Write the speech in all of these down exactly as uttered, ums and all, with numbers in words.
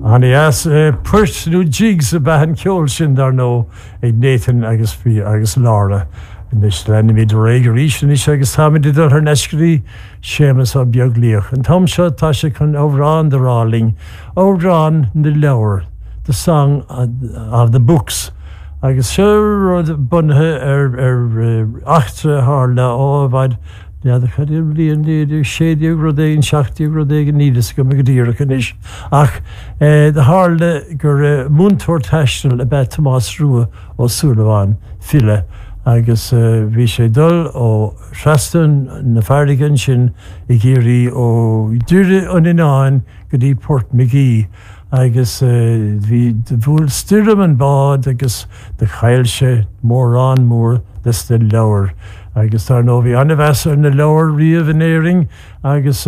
And he has uh, personal jigs about Kjol sin there no a Nathan agus fi agus Laura. And this land me the regulation is agus Hamid did her neskri Seamus of Biogliach. And Tom Shaw Tasha can overrun the rolling, overrun the lower, the song of the books. Agus sure the bunhe er er achtre harla over ja, dat gaat heel die die die shady grodeen, shachty grodeen, niet kom ik dier kenish. Ach, eh, de harde gur muntort hashnel about Thomas Rue o Sullivan fille. Agus vi sé dul o Shaston na Fardigan sin igiri o dure oninaan gedi Port McGee. Agus vi de voel stirrum an bad agus de chailse mór an mór des de lower. Agus tar no vi anvasar na lower riveneering agus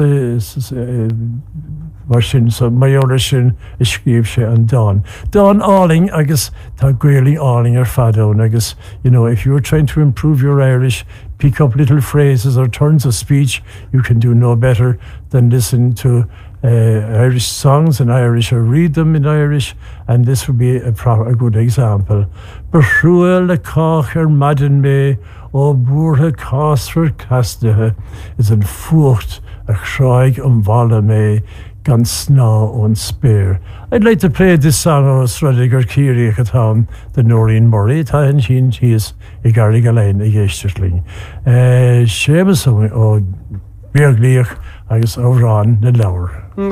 war sin so major sin skrif se an Don. Don Alling agus ta gweli Alling ar fado agus you know if you're trying to improve your Irish, pick up little phrases or turns of speech, you can do no better than listen to Uh, Irish songs in Irish or read them in Irish, and this would be a, pro- a good example. Berruel le kach er madden me o boerhe kasfer kastehe is een voort a schraig om walle me gan sna on spear. I'd like to play this song of Srediger Kiri at home, the Noreen Murray, Tahan Shin, he is a garrig alain, a yesterling. Uh, Seamus o Biogliach, I guess over on the lower.